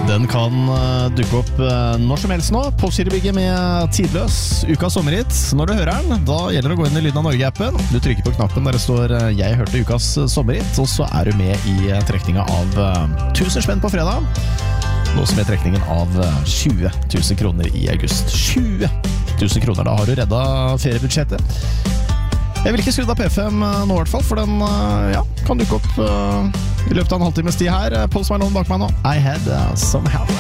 Den kan dukke opp når som helst nå. Postgirobygget med Tidløs, ukas sommerhit. Når du hører den, da gjelder det å gå inn i Lyden av Norge-appen. Du trykker på knappen der det står «Jeg hørte ukas sommerhit», og så er du med i trekninga av 1000 spenn på fredag. Nå som er trekningen av 20 000 kroner i august. 20 000 kroner, da har du reddet feriebudsjettet. Jeg vil ikke skrudd av P5 nå i hvert fall, for den kan dukke opp i løpet av en halvtimes tid her. Post Malone bak meg nå. I had some help.